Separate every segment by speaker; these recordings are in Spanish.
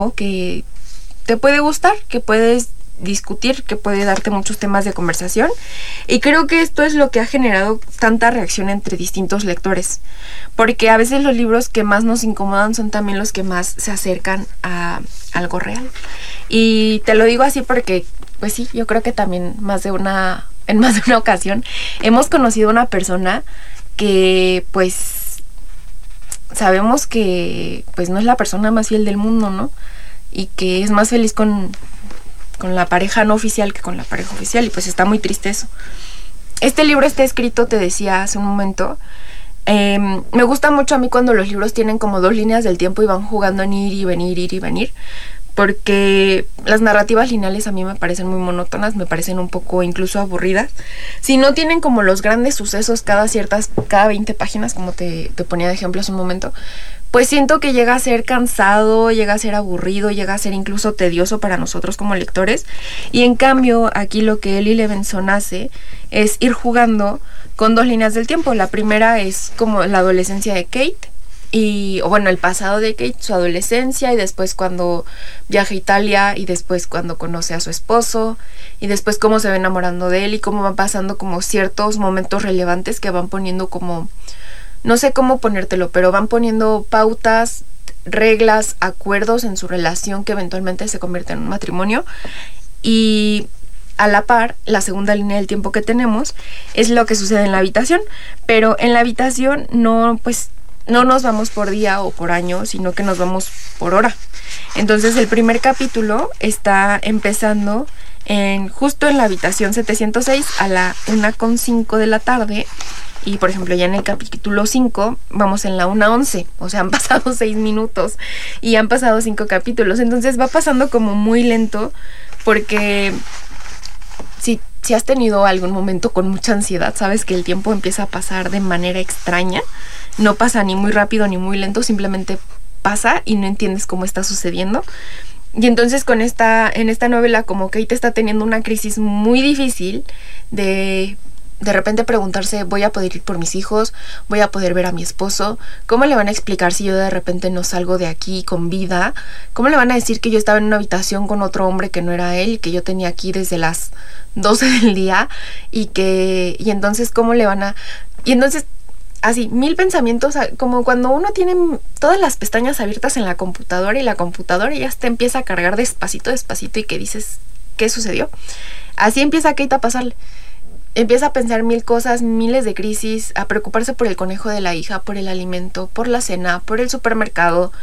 Speaker 1: que te puede gustar, que puedes discutir, que puede darte muchos temas de conversación, y creo que esto es lo que ha generado tanta reacción entre distintos lectores, porque a veces los libros que más nos incomodan son también los que más se acercan a algo real. Y te lo digo así porque, pues sí, yo creo que también en más de una ocasión hemos conocido a una persona que pues sabemos que pues no es la persona más fiel del mundo, ¿no? Y que es más feliz con la pareja no oficial que con la pareja oficial, y pues está muy triste eso. Este libro está escrito, te decía hace un momento, me gusta mucho a mí cuando los libros tienen como dos líneas del tiempo y van jugando en ir y venir, porque las narrativas lineales a mí me parecen muy monótonas, me parecen un poco incluso aburridas. Si no tienen como los grandes sucesos cada 20 páginas, como te ponía de ejemplo hace un momento, pues siento que llega a ser cansado, llega a ser aburrido, llega a ser incluso tedioso para nosotros como lectores. Y en cambio, aquí lo que Ellie Levenson hace es ir jugando con dos líneas del tiempo. La primera es como la adolescencia de Kate, o bueno, el pasado de Kate, su adolescencia, y después cuando viaja a Italia, y después cuando conoce a su esposo, y después cómo se va enamorando de él, y cómo van pasando como ciertos momentos relevantes que van poniendo como... No sé cómo ponértelo, pero van poniendo pautas, reglas, acuerdos en su relación que eventualmente se convierte en un matrimonio. Y a la par, la segunda línea del tiempo que tenemos es lo que sucede en la habitación. Pero en la habitación no nos vamos por día o por año, sino que nos vamos por hora. Entonces el primer capítulo está empezando justo en la habitación 706 a la 1:05 de la tarde. Y por ejemplo ya en el capítulo 5 vamos en la 1:11, o sea, han pasado 6 minutos y han pasado 5 capítulos. Entonces va pasando como muy lento, porque si has tenido algún momento con mucha ansiedad, sabes que el tiempo empieza a pasar de manera extraña. No pasa ni muy rápido ni muy lento, simplemente pasa y no entiendes cómo está sucediendo. Y entonces en esta novela como Kate está teniendo una crisis muy difícil de repente preguntarse, ¿voy a poder ir por mis hijos? ¿Voy a poder ver a mi esposo? ¿Cómo le van a explicar si yo de repente no salgo de aquí con vida? ¿Cómo le van a decir que yo estaba en una habitación con otro hombre que no era él, que yo tenía aquí desde las 12 del día? Y entonces, ¿cómo le van a...? Y entonces, así, 1000 pensamientos, como cuando uno tiene todas las pestañas abiertas en la computadora y la computadora ya te empieza a cargar despacito y que dices, ¿qué sucedió? Así empieza Kate a pasarle. Empieza a pensar 1000 cosas, miles de crisis, a preocuparse por el conejo de la hija, por el alimento, por la cena, por el supermercado.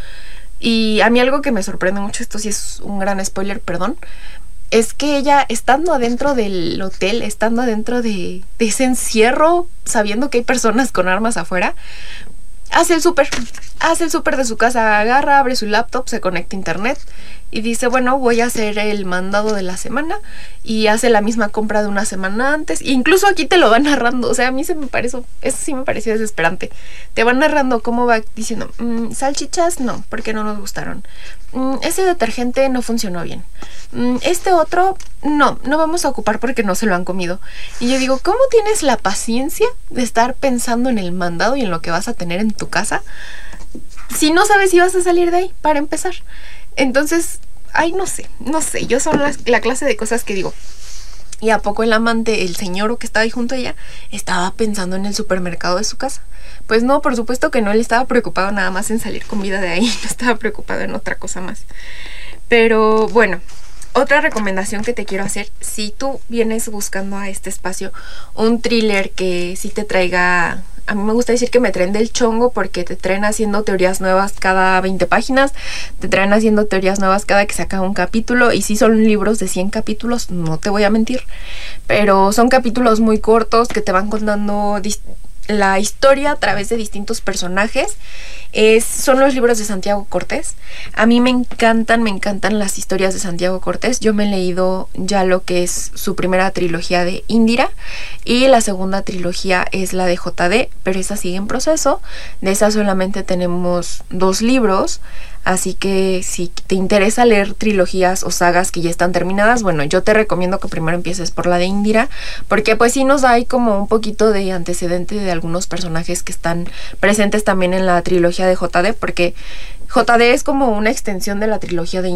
Speaker 1: Y a mí algo que me sorprende mucho, esto sí es un gran spoiler, perdón, es que ella, estando adentro del hotel, estando adentro de ese encierro, sabiendo que hay personas con armas afuera, hace el súper de su casa, abre su laptop, se conecta a internet y dice, bueno, voy a hacer el mandado de la semana, y hace la misma compra de una semana antes. Incluso aquí te lo van narrando, o sea, a mí eso sí me pareció desesperante. Te van narrando cómo va diciendo, salchichas no, porque no nos gustaron. Ese detergente no funcionó bien. Este otro, no vamos a ocupar porque no se lo han comido. Y yo digo, ¿cómo tienes la paciencia de estar pensando en el mandado y en lo que vas a tener en tu casa si no sabes si vas a salir de ahí, para empezar? Entonces, no sé, yo son la clase de cosas que digo, ¿y a poco el amante, el señor que estaba ahí junto a ella, estaba pensando en el supermercado de su casa? Pues no, por supuesto que no, él estaba preocupado nada más en salir con vida de ahí, no estaba preocupado en otra cosa más. Pero bueno, otra recomendación que te quiero hacer, si tú vienes buscando a este espacio un thriller que sí te traiga... A mí me gusta decir que me traen del chongo, porque te traen haciendo teorías nuevas cada 20 páginas, te traen haciendo teorías nuevas cada que se acaba un capítulo, y sí son libros de 100 capítulos, no te voy a mentir, pero son capítulos muy cortos que te van contando la historia a través de distintos personajes. Son los libros de Santiago Cortés. A mí me encantan las historias de Santiago Cortés. Yo me he leído ya lo que es su primera trilogía de Indira, y la segunda trilogía es la de JD, pero esa sigue en proceso. De esa solamente tenemos 2 libros, así que si te interesa leer trilogías o sagas que ya están terminadas, bueno, yo te recomiendo que primero empieces por la de Indira, porque pues sí nos da ahí como un poquito de antecedente de algunos personajes que están presentes también en la trilogía de JD, porque JD es como una extensión de la trilogía de